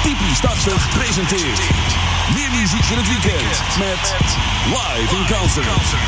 Typisch 80 presenteert. Meer muziek in het weekend met Live in Concert.